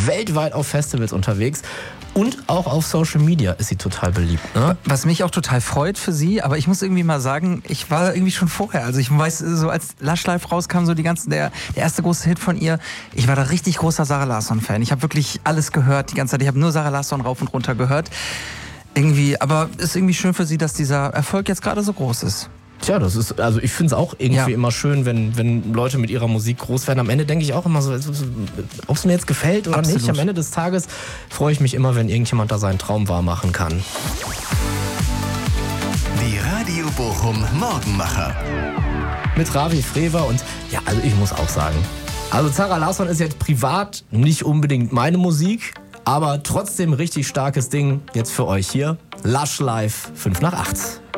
weltweit auf Festivals unterwegs. Und auch auf Social Media ist sie total beliebt. Ne? Was mich auch total freut für sie, aber ich muss irgendwie mal sagen, ich war irgendwie schon vorher. Also ich weiß, so als Lush Life rauskam, so der erste große Hit von ihr, ich war da richtig großer Sarah Larsson-Fan. Ich habe wirklich alles gehört die ganze Zeit. Ich habe nur Sarah Larsson rauf und runter gehört. Irgendwie, aber ist irgendwie schön für sie, dass dieser Erfolg jetzt gerade so groß ist. Tja, also ich finde es auch irgendwie immer schön, wenn Leute mit ihrer Musik groß werden. Am Ende denke ich auch immer so, ob es mir jetzt gefällt oder nicht. Am Ende des Tages freue ich mich immer, wenn irgendjemand da seinen Traum wahr machen kann. Die Radio Bochum Morgenmacher. Mit Ravi Frewer und ja, also ich muss auch sagen, also Sarah Larsson ist jetzt privat nicht unbedingt meine Musik, aber trotzdem richtig starkes Ding jetzt für euch hier. Lush Life 5 nach 8.